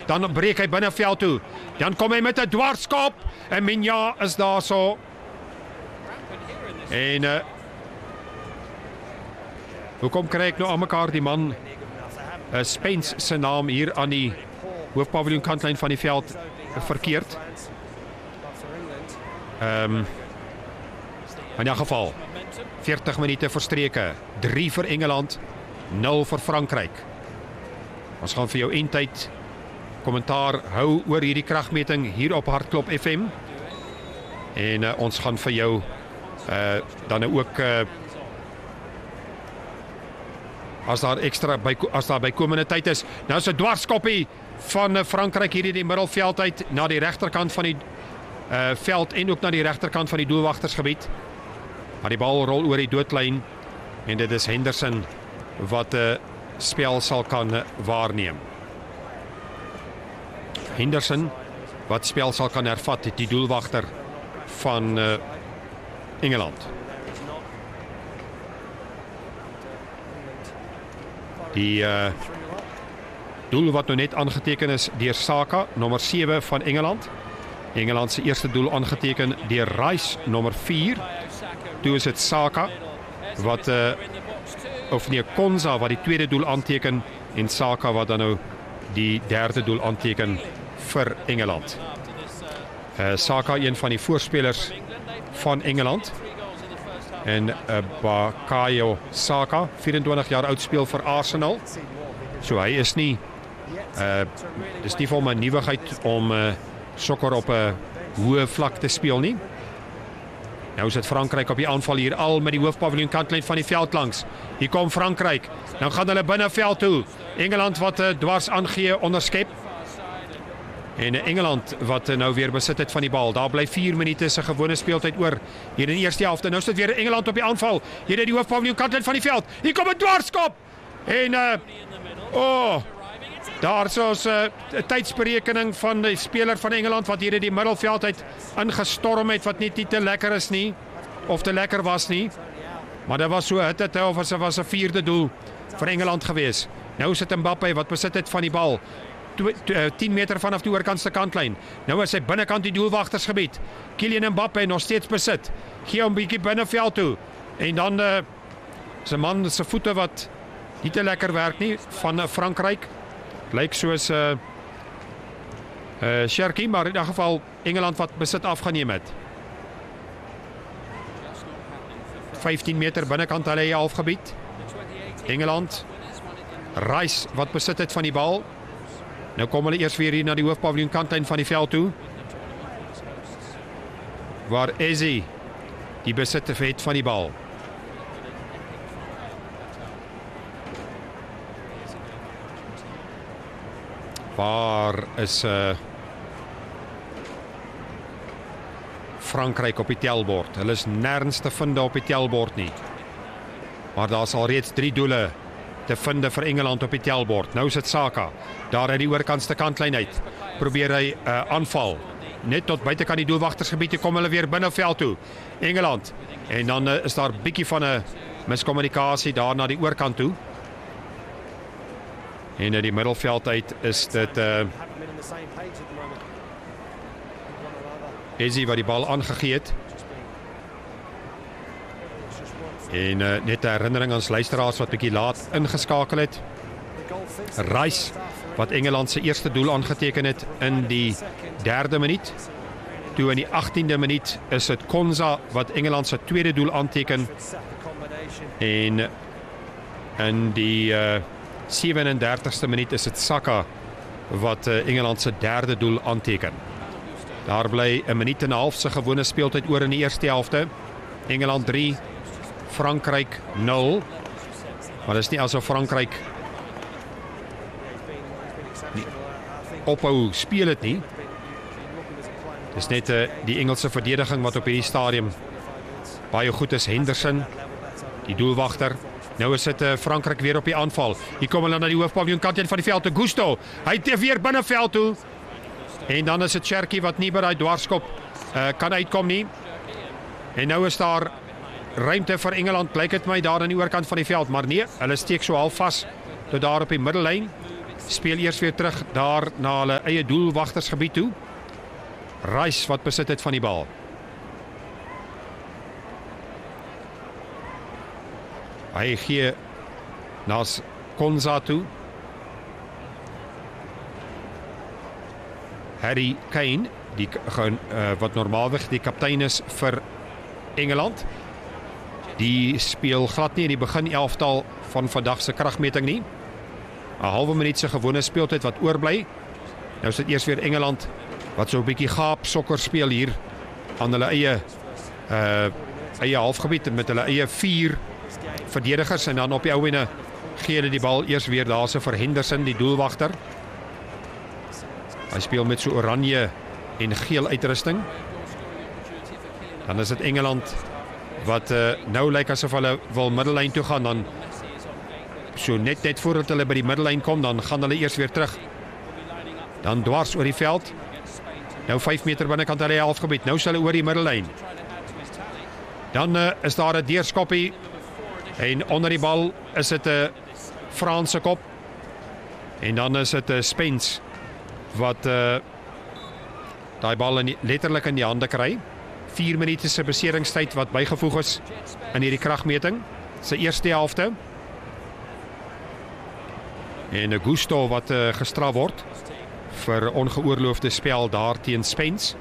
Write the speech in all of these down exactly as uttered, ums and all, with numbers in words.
Dan breek hy binneveld toe. Dan kom hy met 'n dwarskop en Minja is daar so. En uh, hoekom kry ek nou aan mekaar die man uh, Spence se naam hier aan die hoofpaviljoen kantlyn van die veld uh, verkeerd? Ehm um, in 'n geval veertig minute verstreke, drie vir Engeland, nul vir Frankryk. Ons gaan vir jou eindtyd kommentaar hou oor hierdie kragmeting hier op Hartklop F M. En uh, ons gaan vir jou uh, dan ook uh, as daar ekstra by, as daar bykomende tyd is. Nou is 'n dwarskoppie van uh, Frankryk hier in die middelveld uit na die regterkant van die uh, veld en ook na die regterkant van die doelwagtersgebied. Maar die bal rol oor die doodlyn en dit is Henderson wat 'n uh, spel sal kan uh, waarneem. Henderson wat spel sal kan hervat, die doelwagter van uh, Engeland. Die uh, doel wat nou net aangeteken is deur Saka, nommer sewe van Engeland. Engeland se eerste doel aangeteken deur Rice, nommer vier. Toe is dit Saka wat uh, of nee, Konza wat die tweede doel aanteken en Saka wat dan nou die derde doel aanteken vir Engeland. Uh, Saka, een van die voorspelers van Engeland. En uh, Bukayo Saka, vyf-en-twintig jaar oud, speel vir Arsenal. So hy is nie uh, dis nie vir hom 'n nuwigheid om uh, sokker op 'n hoë vlak te speel nie. Nou is dit Frankryk op die aanval hier al met die hoofpaviljoen kantlyn van die veld langs. Hier kom Frankryk. Nou gaan hulle binneveld toe. Engeland wat uh, dwars aangee onderskep. En Engeland wat nou weer besit het van die bal. Daar bly vier minute se gewone speeltyd oor hier in die eerste helfte. Nou is dit weer Engeland op die aanval. Hier in die hoofpaviljoen kantlyn van die veld. Hier kom 'n dwarskop. En uh oh, daar is ons 'n uh, tydsberekening van die speler van Engeland wat hier in die middelveld uit ingestorm het wat net nie te lekker is nie of te lekker was nie. Maar dit was so dit of as was 'n vierde doel vir Engeland gewees. Nou is dit Mbappe wat besit het van die bal. tien meter vanaf die oorkantste kantlyn. Nou is hy binnekant die doelwagtersgebied. Kylian Mbappe nog steeds besit. Gee hom bietjie binneveld toe. En dan uh, sy man se voete wat nie te lekker werk nie van uh, Frankryk. Lyk soos 'n uh, uh, Sherky, maar in 'n geval Engeland wat besit afgeneem het. vyftien meter binnekant hulle halfgebied. Engeland. Rice wat besit het van die bal. Nou kom hulle eers weer hier na die hoofpaviljoen kantlyn van die veld toe. Waar Eze die besit het van die bal. Waar is uh, Frankryk op die telbord? Hulle is nêrens te vind op die telbord nie. Maar daar is al reeds drie doele te vind vir Engeland op die telbord. Nou is dit Saka. Daar uit die oorkantste kantlyn uit. Probeer hy 'n uh, aanval. Net tot buitekant die doelwagtersgebied toe kom hulle weer binneveld toe. Engeland. En dan uh, is daar bietjie van 'n miskommunikasie daar na die oorkant toe. En in die middelveld uit is dit uh, Eze wat die bal aangegee het. En uh, net 'n herinnering aan luisteraars wat bietjie laat ingeskakel het. Rice wat Engeland se eerste doel aangeteken het in die derde minuut. Toe in die agtiende minuut is dit Konza wat Engeland se tweede doel aanteken. En in die uh, sewe-en-dertigste minuut is dit Saka wat uh, Engeland se derde doel aanteken. Daar bly 'n minuut en 'n half se gewone speeltyd oor in die eerste helfte. Engeland drie, Frankryk nul. Maar dit is nie asof Frankryk nie ophou speel het nie. Dis net uh, die Engelse verdediging wat op hierdie stadium baie goed is. Henderson, die doelwagter. Nou is dit uh, Frankryk weer op die aanval. Hier kom hulle na die hoofpaviljoen kantlyn van die veld te Gusto. Hy het weer binneveld toe. En dan is dit Cherky wat nie by daai dwarskop uh, kan uitkom nie. En nou is daar ruimte vir Engeland, lyk dit my daar aan die oorkant van die veld, maar nee, hulle steek so half vas tot daar op die middellyn. speel eers weer terug daar na hulle eie doelwagtersgebied toe. Rice wat besit het van die bal. Hy gee na Konza toe. Harry Kane, die, uh, wat normaalweg die kaptein is vir Engeland, die speel glad nie in die begin elftal van vandag se kragmeting nie. 'n Halwe minuut se gewone speeltyd wat oorbly. Nou is dit eers weer Engeland wat so 'n bietjie gaap sokker speel hier aan hulle eie uh, eie halfgebied met hulle eie vier verdedigers en dan op die ou ene gee hulle die bal eers weer daar se vir Henderson, die doelwagter. Hy speel met so oranje en geel uitrusting. Dan is dit Engeland wat uh, nou lyk asof hulle wil middellyn toe gaan, dan so net net voordat hulle by die middellyn kom, dan gaan hulle eers weer terug. Dan dwars oor die veld. Nou vyf meter binnekant hulle halfgebied. Nou sal hulle oor die middellyn. Dan uh, is daar 'n deurskoppie en onder die bal is dit 'n Franse kop. En dan is dit 'n Spence wat uh, daai bal in die, letterlik in die hande kry. vier minute se beseringstyd wat bygevoeg is in hierdie kragmeting. Sy eerste helfte. En Gusto wat uh, gestraf word vir ongeoorloofde spel daar teen Spence.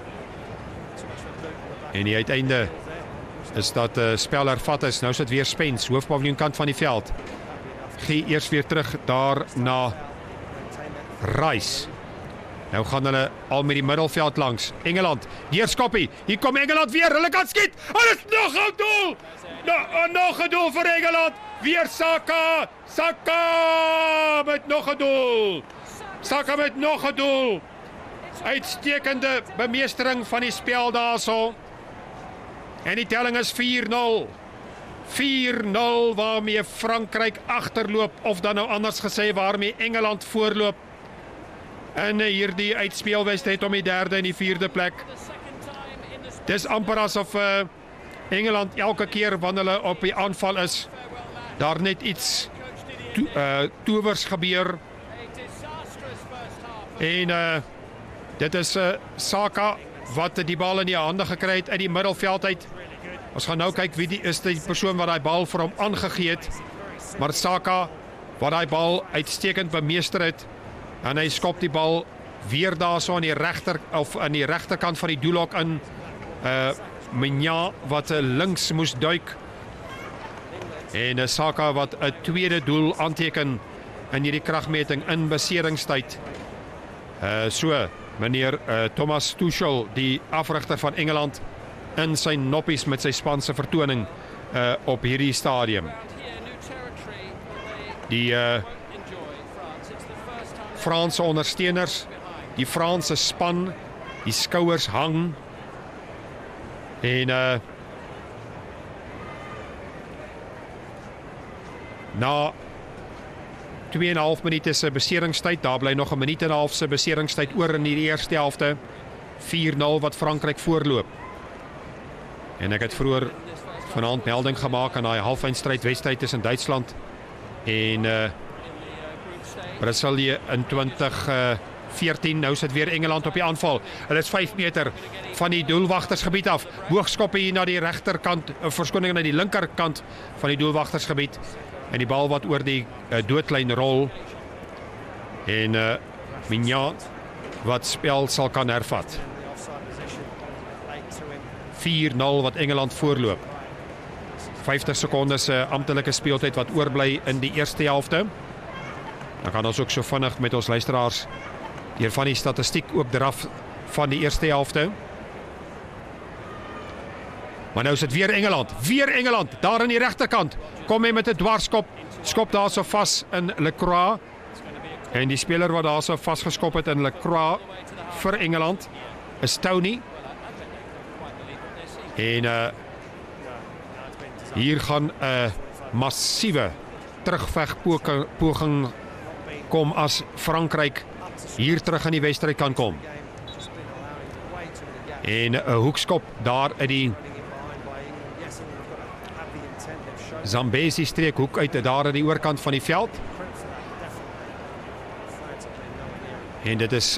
En die uiteinde is dat uh, spel hervat is. Nou is dit weer Spence, hoofpaviljoen kant van die veld. Gee eers weer terug daar na Rice. Nou gaan hulle al met die middelveld langs. Engeland, deurskoppie. Hier kom Engeland weer, hulle kan skiet. Hulle is nog 'n doel. No, nog 'n doel vir Engeland. Weer Saka. Saka met nog 'n doel. Saka met nog 'n doel. Uitstekende bemeestering van die spel daarso. En die telling is vier nul. vier nul waarmee Frankryk agterloop, of dan nou anders gesê waarmee Engeland voorloop. En hierdie uitspeelwedstryd om die derde en die vierde plek. Dis amper asof uh, Engeland elke keer wanneer hulle op die aanval is, daar net iets to, uh, toewers gebeur. En uh, dit is uh, Saka wat die bal in die hande gekry het uit die middelveld uit. Ons gaan nou kyk wie die is die persoon wat daai bal vir hom aangegee het. Maar Saka wat daai bal uitstekend bemeester het. En hy skop die bal weer daar so aan die regter of aan die regterkant van die doelhok in. Uh Mignan wat links moes duik. En uh, Saka wat 'n tweede doel aanteken in hierdie kragmeting in beseringstyd. Uh so meneer uh, Thomas Tuchel, die afrigter van Engeland, in sy noppies met sy spanse vertoning uh, op hierdie stadium. Die uh, Franse ondersteuners, die Franse span, die skouers hang. En uh, na twee en 'n half minute se beseringstyd, daar bly nog 'n minuut en 'n half se beseringstyd oor in die eerste helfte. vier nul wat Frankryk voorloop. En ek het vroeër vanaand melding gemaak aan daai halfeindstryd wedstryd tussen Duitsland en uh, Brasilië in twintig veertien. Nou sit weer Engeland op die aanval. Hulle is vyf meter van die doelwagtersgebied af. Boogskop hier na die regterkant, verskoning na die linkerkant van die doelwagtersgebied. En die bal wat oor die uh, doodlyn rol. En uh, Mignan wat spel sal kan hervat. vier nul wat Engeland voorloop. vyftig sekondes se uh, amptelike speeltyd wat oorbly in die eerste helfte. Dan gaan ons ook so vinnig met ons luisteraars deur van die statistiek ook draf van die eerste helfte. Maar nou is dit weer Engeland, weer Engeland, daar aan die regterkant. Kom hy met 'n dwarskop, skop daar so vas in Lacroix. En die speler wat daar so vasgeskop het in Lacroix vir Engeland is Tony. En uh, hier gaan 'n uh, massiewe terugvegpoging kom as Frankryk hier terug in die wedstryd kan kom. En 'n hoekskop daar uit die Zambezi streekhoek uit daar aan die oorkant van die veld. En dit is